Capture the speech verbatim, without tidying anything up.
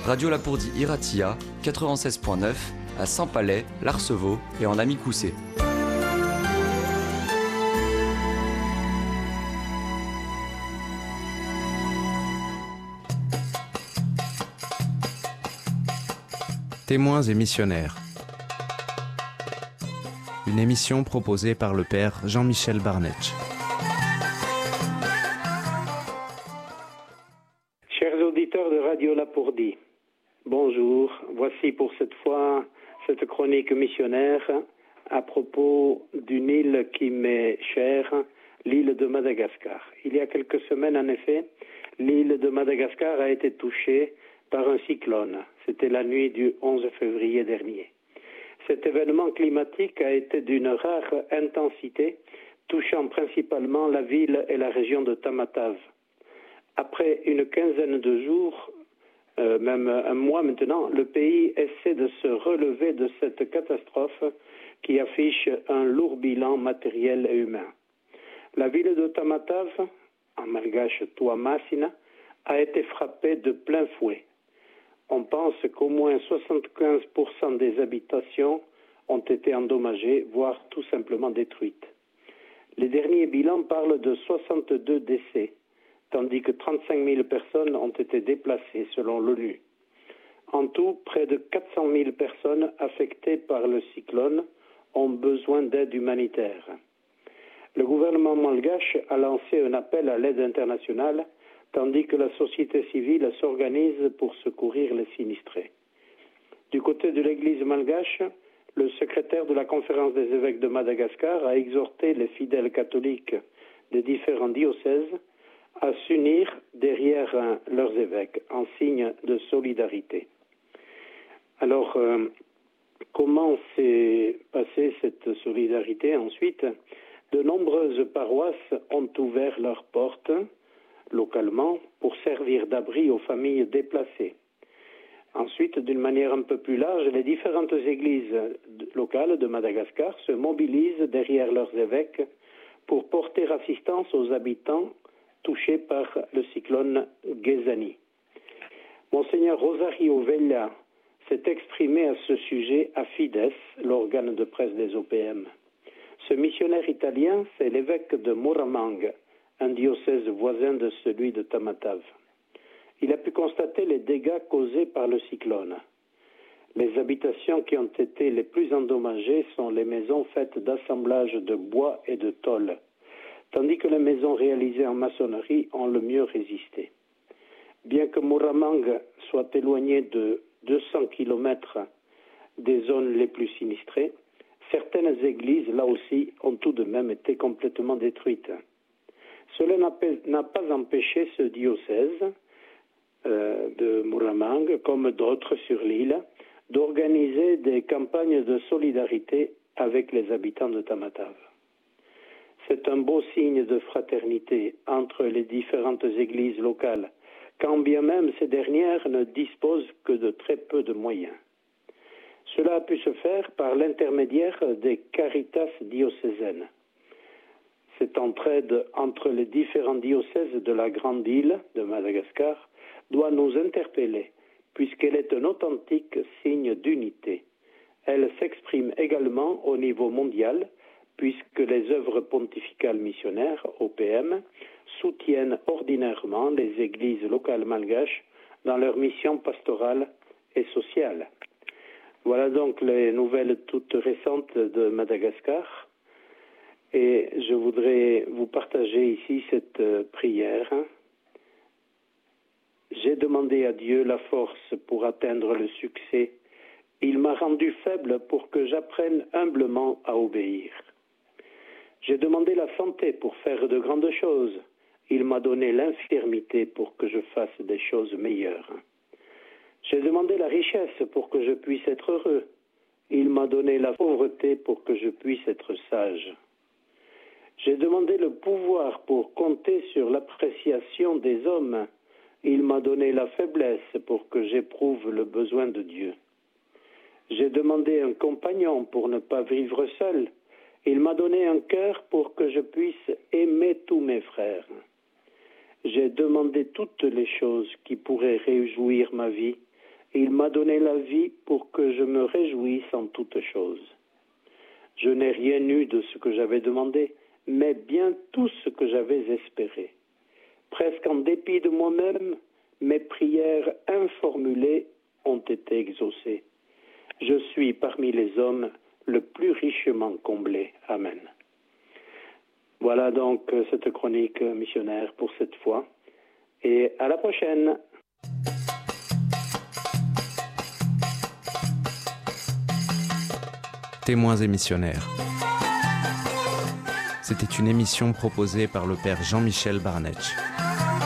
Radio Lapourdie Iratia, quatre-vingt-seize point neuf, à Saint-Palais, l'Arceveau et en Amicoussé. Témoins et missionnaires. Une émission proposée par le père Jean-Michel Barnetch. Chers auditeurs de Radio Lapourdie, bonjour. Voici pour cette fois cette chronique missionnaire à propos d'une île qui m'est chère, l'île de Madagascar. Il y a quelques semaines, en effet, l'île de Madagascar a été touchée par un cyclone. C'était la nuit du onze février dernier. Cet événement climatique a été d'une rare intensité, touchant principalement la ville et la région de Tamatave. Après une quinzaine de jours, euh, même un mois maintenant, le pays essaie de se relever de cette catastrophe qui affiche un lourd bilan matériel et humain. La ville de Tamatave, en malgache Tuamasina, a été frappée de plein fouet. On pense qu'au moins soixante-quinze pour cent des habitations ont été endommagées, voire tout simplement détruites. Les derniers bilans parlent de soixante-deux décès, tandis que trente-cinq mille personnes ont été déplacées selon l'ONU. En tout, près de quatre cent mille personnes affectées par le cyclone ont besoin d'aide humanitaire. Le gouvernement malgache a lancé un appel à l'aide internationale, tandis que la société civile s'organise pour secourir les sinistrés. Du côté de l'église malgache, le secrétaire de la conférence des évêques de Madagascar a exhorté les fidèles catholiques des différents diocèses à s'unir derrière euh, leurs évêques en signe de solidarité. Alors, euh, comment s'est passée cette solidarité ensuite? De nombreuses paroisses ont ouvert leurs portes localement pour servir d'abri aux familles déplacées. Ensuite, d'une manière un peu plus large, les différentes églises locales de Madagascar se mobilisent derrière leurs évêques pour porter assistance aux habitants touchés par le cyclone Gezani. Monseigneur Rosario Vella s'est exprimé à ce sujet à Fides, l'organe de presse des O P M. Ce missionnaire italien, c'est l'évêque de Muramang, un diocèse voisin de celui de Tamatave. Il a pu constater les dégâts causés par le cyclone. Les habitations qui ont été les plus endommagées sont les maisons faites d'assemblage de bois et de tôle, tandis que les maisons réalisées en maçonnerie ont le mieux résisté. Bien que Muramang soit éloigné de deux cents kilomètres des zones les plus sinistrées, certaines églises, là aussi, ont tout de même été complètement détruites. Cela n'a pas empêché ce diocèse euh, de Muramang, comme d'autres sur l'île, d'organiser des campagnes de solidarité avec les habitants de Tamatave. C'est un beau signe de fraternité entre les différentes églises locales, quand bien même ces dernières ne disposent que de très peu de moyens. Cela a pu se faire par l'intermédiaire des caritas diocésaines. Cette entraide entre les différents diocèses de la grande île de Madagascar doit nous interpeller, puisqu'elle est un authentique signe d'unité. Elle s'exprime également au niveau mondial, puisque les œuvres pontificales missionnaires, O P M, soutiennent ordinairement les églises locales malgaches dans leur mission pastorale et sociale. Voilà donc les nouvelles toutes récentes de Madagascar. Et je voudrais vous partager ici cette euh, prière. J'ai demandé à Dieu la force pour atteindre le succès. Il m'a rendu faible pour que j'apprenne humblement à obéir. J'ai demandé la santé pour faire de grandes choses. Il m'a donné l'infirmité pour que je fasse des choses meilleures. J'ai demandé la richesse pour que je puisse être heureux. Il m'a donné la pauvreté pour que je puisse être sage. J'ai demandé le pouvoir pour compter sur l'appréciation des hommes. Il m'a donné la faiblesse pour que j'éprouve le besoin de Dieu. J'ai demandé un compagnon pour ne pas vivre seul. Il m'a donné un cœur pour que je puisse aimer tous mes frères. J'ai demandé toutes les choses qui pourraient réjouir ma vie. Il m'a donné la vie pour que je me réjouisse en toutes choses. Je n'ai rien eu de ce que j'avais demandé, mais bien tout ce que j'avais espéré. Presque en dépit de moi-même, mes prières informulées ont été exaucées. Je suis parmi les hommes le plus richement comblé. Amen. Voilà donc cette chronique missionnaire pour cette fois. Et à la prochaine. Témoins et missionnaires. C'était une émission proposée par le père Jean-Michel Barnetch.